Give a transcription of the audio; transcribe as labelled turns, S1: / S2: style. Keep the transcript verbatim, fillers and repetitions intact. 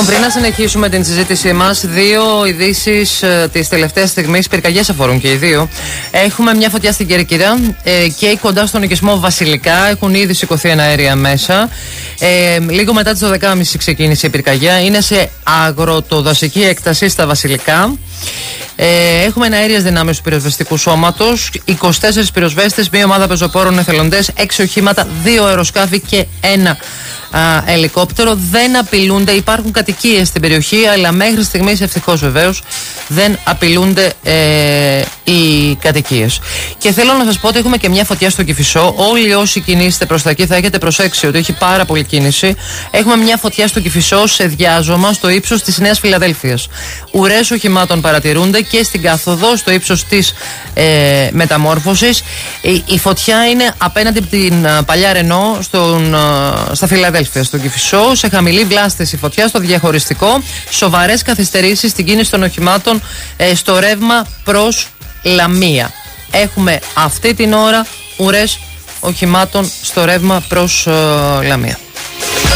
S1: Λοιπόν, πριν να συνεχίσουμε την συζήτησή μας, δύο ειδήσεις ε, της τελευταίας στιγμής, πυρκαγιές αφορούν και οι δύο. Έχουμε μια φωτιά στην Κέρκυρα ε, και κοντά στον οικισμό Βασιλικά. Έχουν ήδη σηκωθεί εναέρια μέσα. Ε, λίγο μετά τις δώδεκα και μισή ξεκίνησε η πυρκαγιά. Είναι σε αγροτοδασική έκταση στα Βασιλικά. Ε, έχουμε εναέριες δυνάμεις του πυροσβεστικού σώματος, είκοσι τέσσερις πυροσβέστες, μία ομάδα πεζοπόρων εθελοντές, έξι οχήματα, δύο αεροσκάφη και ένα α, ελικόπτερο. Δεν απειλούνται, υπάρχουν κατοικίες στην περιοχή, αλλά μέχρι στιγμής, ευτυχώς βεβαίως, δεν απειλούνται ε, οι κατοικίες. Και θέλω να σας πω ότι έχουμε και μια φωτιά στο Κηφισό. Όλοι όσοι κινείστε προς τα εκεί θα έχετε προσέξει ότι έχει πάρα πολύ κίνηση. Έχουμε μια φωτιά στο Κηφισό σε διάζωμα στο ύψος της Νέας Φιλαδέλφειας. Ουρές οχημάτων παρατηρούνται και στην καθοδό στο ύψος της ε, μεταμόρφωσης. Η, η φωτιά είναι απέναντι από την α, παλιά Ρενό στον, α, στα Φιλαδέλφεια, στον Κηφισό. Σε χαμηλή βλάστηση φωτιά στο διαχωριστικό. Σοβαρές καθυστερήσεις στην κίνηση των οχημάτων ε, στο ρεύμα προς Λαμία. Έχουμε αυτή την ώρα ουρές οχημάτων στο ρεύμα προς ε, Λαμία.